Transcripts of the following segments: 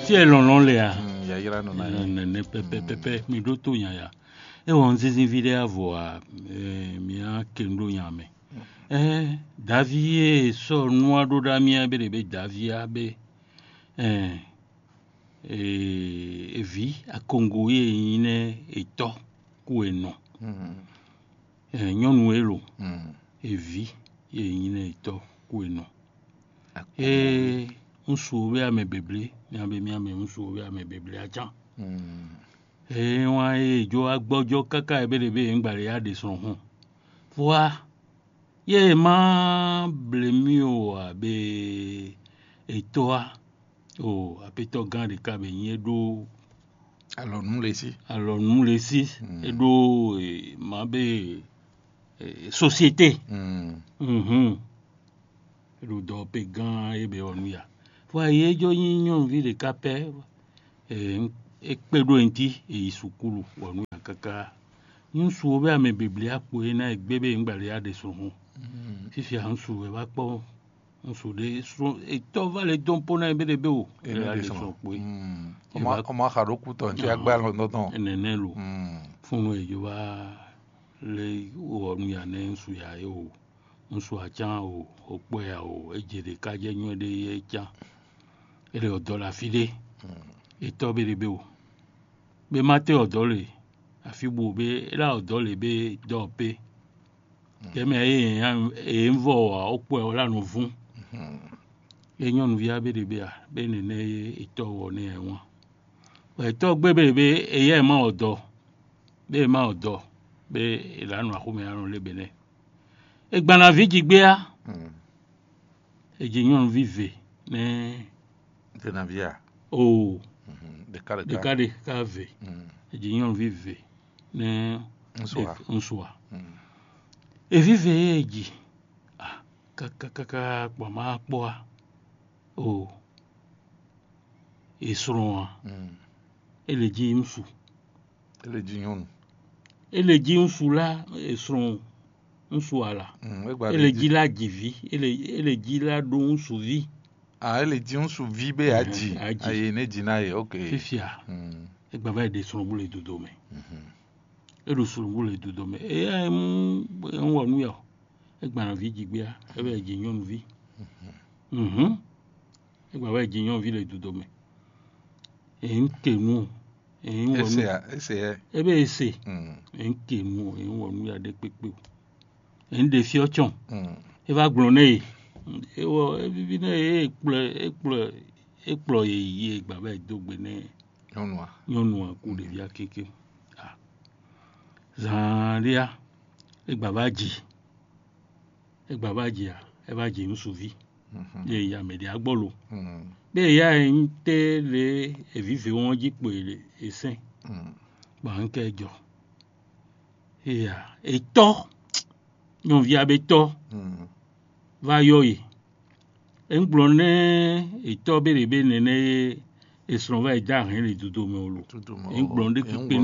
si elon le ya ya ira no na ne pepe mi do to nya ya e won zizi video vo mi a kendo nya me Davie so noa do da mi abe be Davia be vi a Congo ye ine eto ku eno nyonu elo vi ye ine eto ku eno nsu be ame beble mi ame nsu be ame beble ajan wa jo agbojo kaka ebe be ngbare ya de so ho wa ye ma blemio abe etoa apeto gan de ka be yen do alors nous les edo ma be société edo do pe gan ebe onu ya wa ye jo yin vi de kape ekpedo enti isukulu wonu ya kaka nsu obe ame biblia po na egbebe ngbare ya de so ho fifi ansu we ba po nsu de so eto vale don pona ebe de be o de so po o ma haroku to nti agba lo ndon enenelo funu ejo wa le wonu ya ne nsu ya yo nsu ajan o opo ya o ejere ka je nyu de ye ja ele odo la fide eto be de be o be mate odo le afibo be la odo le be do pe keme envo opo e la no fun enyonu via be de be a be ne eto wo ni ewon eto gbe be eye ma odo be ilanu akome arun le bene egbana viji gbe a ejinyonu vive ne tenavia de kare ka ve ejinyonu vive ne nsua evive eji kaka pa ma po a isron eleji nsu eleji nsu la isron nsu ala eleji la jivi eleji la do nsu vi eleji nsu vi be aji aye ne jina ye okay fifia egba ba de sron bule dodo me elu sron bule dodo me enwo nu ya egba na vi jigbe a ebe jinyon vi egba ba jinyon vi le dodo me enkenu ese ebe ese enkenu enwo nu ya de pepe ende fi ochon e ba glone ewo ebibi na ekplo ye egba ba dogbe ne nyonua ku de via keke zanria egba ba ji a e ba ji nsuvi ye ya me de agbolo be ya nte le evive won ji po esen ba nke jo ya eto nyon via beto va yoyi engblone eto be ne esron va ja hin le dudu me olo engblonde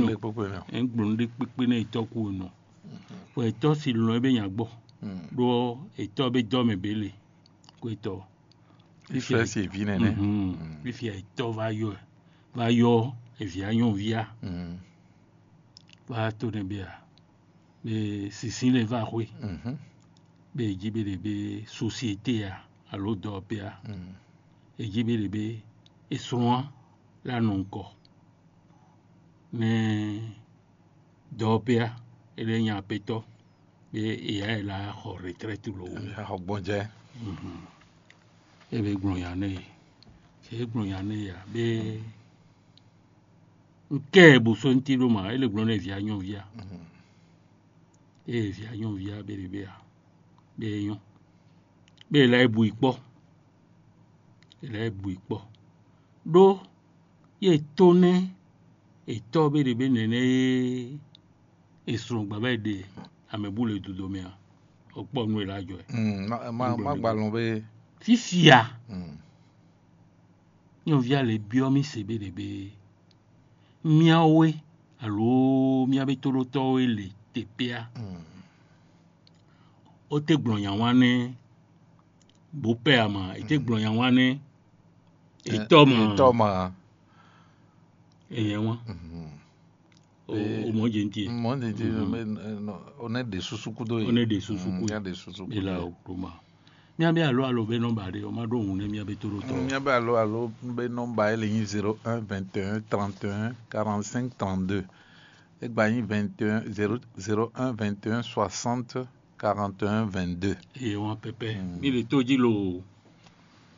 pipe ne eto ku no po eto si lo ebe yan gbo do eto be do me bele ko eto ife si vi nene ifi eto va yo evia yon via va to ne bia be sisin le va hwe be jibe de be société a lo do pe a jibe de be esron la nonko ne do pe a ele yan peto be e la ho retraite lo ho bonje ebe gbon ya ne ya be nke bu so nti lo ma ele gbon na via yon via via yon via be de be a be yon be la ebu ipo do ye tone eto be de be nene esron gba ba de amebule dudo me a opo nu elajo ma gbalon be fifia yon via le biomi sebe de be miawe alo miabe toloto ele tepea o te gbon yan wane bo pe ama ite gbon yan wane itoma et moi au moins gentil Moi on est des sous-coudo. On est des sous-coudo. Il y a des sous-coudo. Et là Mia be alo be nomba de o ma do une mia be toro to. Mia be alo be nomba ele 01 21 31 45 32. E gba 21 01 21 60 41 22. Et on pepe. Mi le toji lo